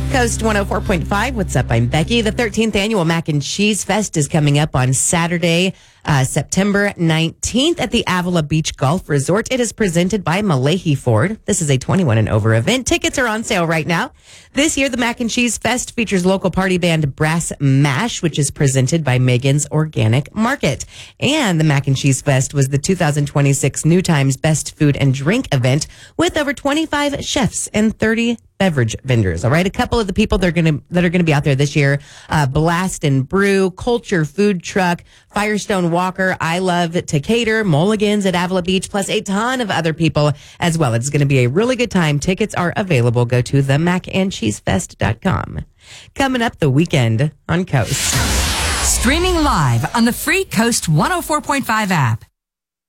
Coast 104.5. What's up? I'm Becky. The 13th annual Mac and Cheese Fest is coming up on Saturday, September 19th at the Avila Beach Golf Resort. It is presented by Malahi Ford. This is a 21 and over event. Tickets are on sale right now. This year, the Mac and Cheese Fest features local party band Brass Mash, which is presented by Megan's Organic Market. And the Mac and Cheese Fest was the 2026 New Times Best Food and Drink event with over 25 chefs and 30 beverage vendors. All right. A couple of the people that are going to be out there this year, Blast and Brew, Culture Food Truck, Firestone Walker, I Love to Cater, Mulligan's at Avila Beach, plus a ton of other people as well. It's going to be a really good time. Tickets are available. Go to themacandcheesefest.com. Coming up, The Weekend on Coast. Streaming live on the free Coast 104.5 app.